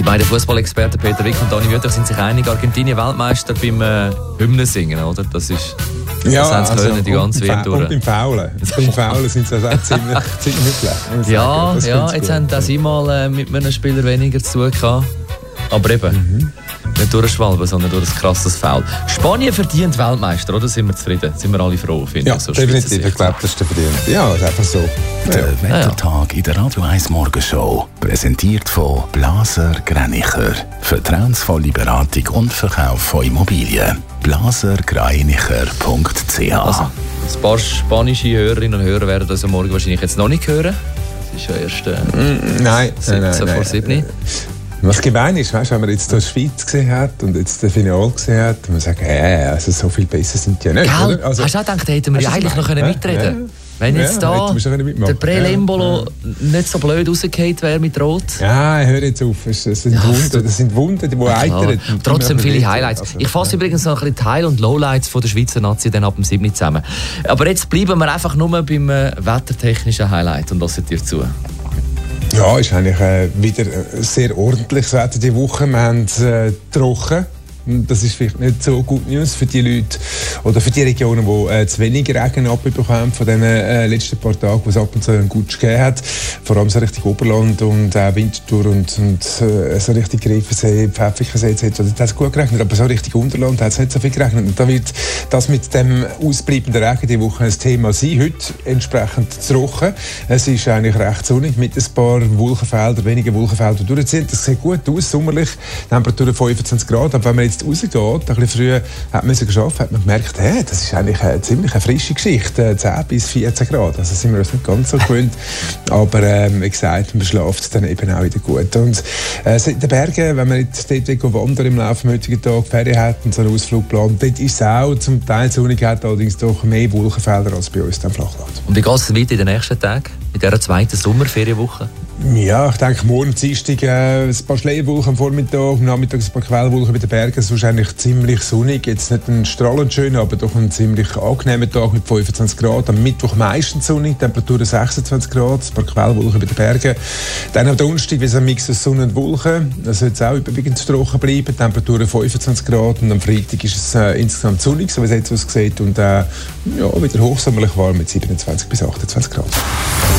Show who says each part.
Speaker 1: beiden Fußballexperten Peter Wick und Dani Wüthrich sind sich einig, Argentinien Weltmeister beim Hymnensingen, oder? Das ist...
Speaker 2: Ja,
Speaker 1: das haben sie können, die ganze WM durch.
Speaker 2: Und beim Faulen. Beim Faulen sind sie auch ziemlich schlecht.
Speaker 1: Ja, jetzt haben auch sie mal mit einem Spieler weniger zu tun gehabt. Aber eben, nicht durch ein Schwalben, sondern durch ein krasses Foul. Spanien verdient Weltmeister, oder? Sind wir zufrieden? Sind wir alle froh, finde ich.
Speaker 2: Ja,
Speaker 1: so
Speaker 2: definitiv. Ich glaube, das ist der verdient. Ja, ist einfach so.
Speaker 3: Der Wettertag in der Radio 1 Morgenshow. Präsentiert von Blaser Greinicher. Vertrauensvolle Beratung und Verkauf von Immobilien. blasergreinicher.ch.
Speaker 1: Also, ein paar spanische Hörerinnen und Hörer werden das am Morgen wahrscheinlich jetzt noch nicht hören. Es ist ja erst 17 vor 7.
Speaker 2: Was gemein ist, weißt, wenn man jetzt die Schweiz gesehen hat und jetzt das Finale gesehen hat, und man sagt, also so viel besser sind die ja nicht.
Speaker 1: Oder? Also, hast du auch gedacht, hätten wir ja eigentlich noch mitreden können? Wenn jetzt da der Prelembolo nicht so blöd rausgefallen wäre mit Rot.
Speaker 2: Ja, hör jetzt auf. Das sind Wunden, die eitern.
Speaker 1: Trotzdem viele Highlights. Ich fasse übrigens noch ein bisschen die High- und Lowlights von der Schweizer Nazi dann ab dem 7. zusammen. Aber jetzt bleiben wir einfach nur beim wettertechnischen Highlight und hören dir zu.
Speaker 2: Ja, ist eigentlich wieder sehr ordentliches Wetter diese Woche. Wir haben trocken. Das ist vielleicht nicht so gut News für die Leute oder für die Regionen, die zu wenig Regen abbekommen von den letzten paar Tagen, wo es ab und zu einen Gutsch gegeben hat. Vor allem so richtig Oberland und auch Winterthur und so richtig Greifensee, Pfäffikensee etc. Da hat es gut geregnet, aber so richtig Unterland hat es nicht so viel geregnet. Und da wird das mit dem ausbleibenden Regen die Woche ein Thema sein. Heute entsprechend trocken. Es ist eigentlich recht sonnig mit ein paar Wolkenfeldern, wenigen Wolkenfelder durchziehen. Das sieht gut aus, sommerlich. Temperatur 25 Grad. Aber wenn man jetzt rausgeht, ein bisschen früher hat man es geschafft, hat man gemerkt, das ist eigentlich eine ziemlich frische Geschichte, 10 bis 14 Grad, also sind wir uns nicht ganz so gewöhnt, aber wie gesagt, man schläft dann eben auch wieder gut. Und in den Bergen, wenn man jetzt dort wandern im Laufe des heutigen Tages Ferien hat und so einen Ausflug plant, dort ist es auch zum Teil sonnig, hat allerdings doch mehr Wolkenfelder als bei uns im Flachland.
Speaker 1: Und wie geht es weiter in den nächsten Tagen, in dieser zweiten Sommerferienwoche?
Speaker 2: Ja, ich denke, morgen Dienstag ein paar Schleierwolken am Vormittag, am Nachmittag ein paar Quellwolken bei den Bergen. Es ist wahrscheinlich ziemlich sonnig. Jetzt nicht ein strahlend schöner, aber doch ein ziemlich angenehmer Tag mit 25 Grad. Am Mittwoch meistens sonnig, Temperatur 26 Grad, ein paar Quellwolken bei den Bergen. Dann am Donnerstag wie ein Mix aus Sonne und Wolken. Es wird auch überwiegend trocken bleiben, Temperatur 25 Grad. Und am Freitag ist es insgesamt sonnig, so wie es jetzt aussieht. Und wieder hochsommerlich warm mit 27 bis 28 Grad.